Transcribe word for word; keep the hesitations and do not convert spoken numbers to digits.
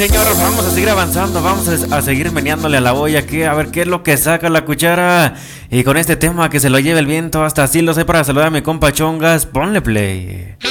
Señor, vamos a seguir avanzando, vamos a, a seguir meneándole a la olla aquí, a ver qué es lo que saca la cuchara. Y con este tema que se lo lleve el viento, hasta así lo sé para saludar a mi compa Chongas, ponle play.